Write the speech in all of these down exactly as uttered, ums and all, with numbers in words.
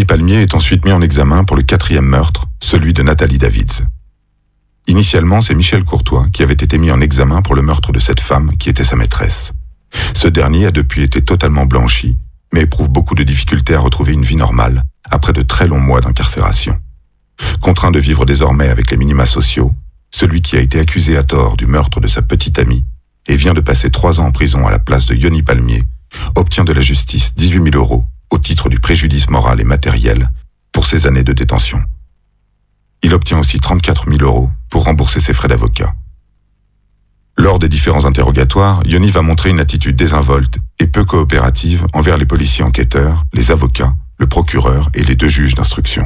Yoni Palmier est ensuite mis en examen pour le quatrième meurtre, celui de Nathalie Davids. Initialement, c'est Michel Courtois qui avait été mis en examen pour le meurtre de cette femme qui était sa maîtresse. Ce dernier a depuis été totalement blanchi, mais éprouve beaucoup de difficultés à retrouver une vie normale après de très longs mois d'incarcération. Contraint de vivre désormais avec les minima sociaux, celui qui a été accusé à tort du meurtre de sa petite amie et vient de passer trois ans en prison à la place de Yoni Palmier, obtient de la justice dix-huit mille euros au titre du préjudice moral et matériel pour ses années de détention. Il obtient aussi trente-quatre mille euros pour rembourser ses frais d'avocat. Lors des différents interrogatoires, Yoni va montrer une attitude désinvolte et peu coopérative envers les policiers enquêteurs, les avocats, le procureur et les deux juges d'instruction.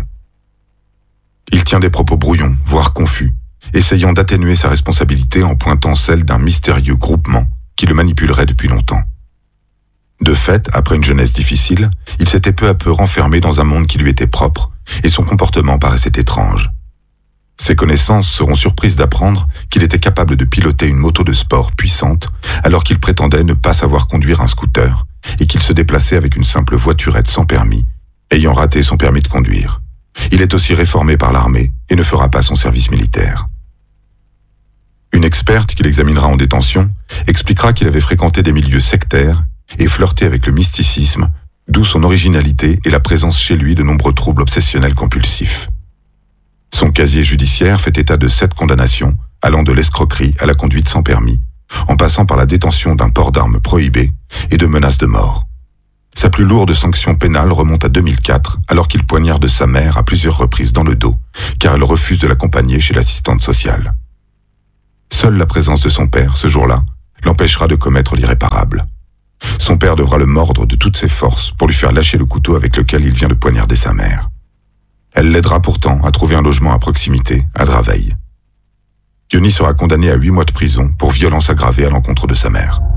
Il tient des propos brouillons, voire confus, essayant d'atténuer sa responsabilité en pointant celle d'un mystérieux groupement qui le manipulerait depuis longtemps. De fait, après une jeunesse difficile, il s'était peu à peu renfermé dans un monde qui lui était propre, et son comportement paraissait étrange. Ses connaissances seront surprises d'apprendre qu'il était capable de piloter une moto de sport puissante alors qu'il prétendait ne pas savoir conduire un scooter et qu'il se déplaçait avec une simple voiturette sans permis, ayant raté son permis de conduire. Il est aussi réformé par l'armée et ne fera pas son service militaire. Une experte qui l'examinera en détention expliquera qu'il avait fréquenté des milieux sectaires et flirté avec le mysticisme, d'où son originalité et la présence chez lui de nombreux troubles obsessionnels compulsifs. Son casier judiciaire fait état de sept condamnations, allant de l'escroquerie à la conduite sans permis, en passant par la détention d'un port d'armes prohibé et de menaces de mort. Sa plus lourde sanction pénale remonte à deux mille quatre, alors qu'il poignarde sa mère à plusieurs reprises dans le dos, car elle refuse de l'accompagner chez l'assistante sociale. Seule la présence de son père, ce jour-là, l'empêchera de commettre l'irréparable. Son père devra le mordre de toutes ses forces pour lui faire lâcher le couteau avec lequel il vient de poignarder sa mère. Elle l'aidera pourtant à trouver un logement à proximité, à Draveil. Yoni sera condamné à huit mois de prison pour violence aggravée à l'encontre de sa mère.